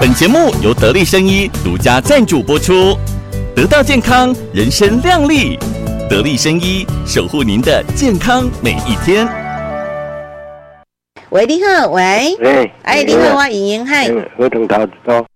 本节目由得力生医独家赞助播出，得到健康，人生亮丽。得力生医，守护您的健康每一天。 喂，你好，喂， 哎， 你好，我莹莹，嗨， 合同投资